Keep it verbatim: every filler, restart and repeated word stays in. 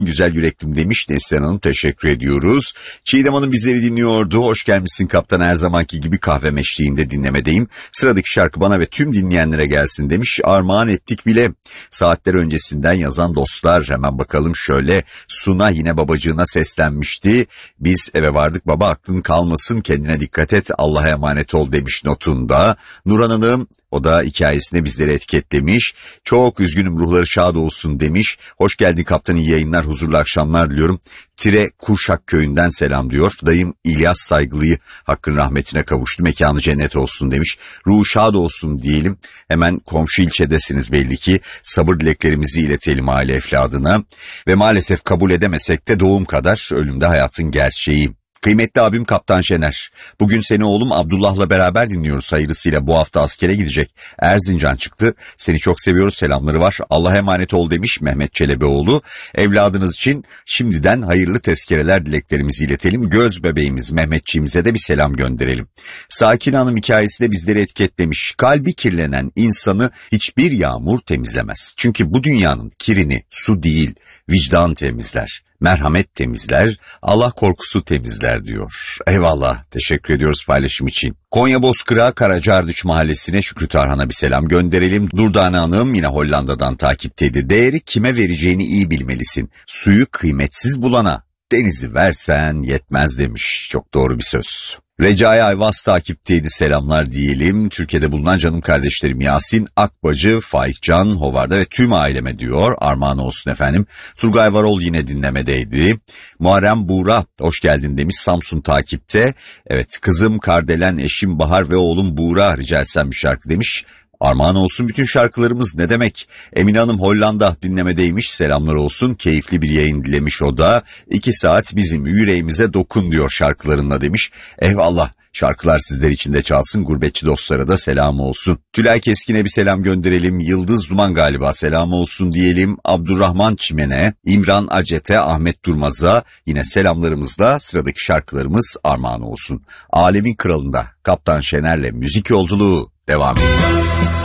Güzel yüreklim demiş Neslihan Hanım, teşekkür ediyoruz. Çiğdem Hanım bizleri dinliyordu. Hoş gelmişsin kaptan, her zamanki gibi kahve meşliğinde dinlemedeyim. Sıradaki şarkı bana ve tüm dinleyenlere gelsin demiş. Armağan ettik bile. Saatler öncesinden yazan dostlar, hemen bakalım şöyle. Suna yine babacığına seslenmişti. Biz eve vardık baba, aklın kalmasın, kendine dikkat et, Allah'a emanet ol demiş notunda. Nurhan Hanım, o da hikayesine bizleri etiketlemiş. Çok üzgünüm, ruhları şad olsun demiş. Hoş geldin kaptan, iyi yayınlar, huzurlu akşamlar diliyorum. Tire Kuşak köyünden selam diyor. Dayım İlyas Saygılı'yı hakkın rahmetine kavuştu, mekanı cennet olsun demiş. Ruhu şad olsun diyelim. Hemen komşu ilçedesiniz belli ki. Sabır dileklerimizi iletelim aile efladına. Ve maalesef kabul edemesek de doğum kadar ölüm de hayatın gerçeği. Kıymetli abim Kaptan Şener, bugün seni oğlum Abdullah'la beraber dinliyoruz, hayırlısıyla bu hafta askere gidecek. Erzincan çıktı, seni çok seviyoruz, selamları var, Allah'a emanet ol demiş Mehmet Çelebioğlu. Evladınız için şimdiden hayırlı tezkereler dileklerimizi iletelim. Göz bebeğimiz Mehmetçiğimize de bir selam gönderelim. Sakin Hanım hikayesi de bizleri etiketlemiş. Kalbi kirlenen insanı hiçbir yağmur temizlemez. Çünkü bu dünyanın kirini su değil, vicdan temizler. Merhamet temizler, Allah korkusu temizler diyor. Eyvallah, teşekkür ediyoruz paylaşım için. Konya Bozkır'a Karacaardüç Mahallesi'ne Şükrü Tarhan'a bir selam gönderelim. Durdane Hanım yine Hollanda'dan takipteydi. Değeri kime vereceğini iyi bilmelisin. Suyu kıymetsiz bulana denizi versen yetmez demiş. Çok doğru bir söz. Recai Ayvaz takipteydi, selamlar diyelim. Türkiye'de bulunan canım kardeşlerim Yasin, Akbacı, Faikcan, Hovarda ve tüm aileme diyor. Armağan olsun efendim. Turgay Varol yine dinlemedeydi. Muharrem Buğra hoş geldin demiş, Samsun takipte. Evet, kızım Kardelen, eşim Bahar ve oğlum Buğra rica etsem bir şarkı demiş. Armağan olsun bütün şarkılarımız, ne demek. Emine Hanım Hollanda dinlemedeymiş, selamlar olsun. Keyifli bir yayın dilemiş o da. İki saat bizim yüreğimize dokun diyor şarkılarında demiş. Eyvallah, şarkılar sizler için de çalsın, gurbetçi dostlara da selam olsun. Tülay Keskin'e bir selam gönderelim. Yıldız Duman galiba, selam olsun diyelim. Abdurrahman Çimen'e, İmran Acet'e, Ahmet Durmaz'a yine selamlarımızla sıradaki şarkılarımız armağan olsun. Alemin Kralı'nda Kaptan Şener'le müzik yolculuğu devam ediyor.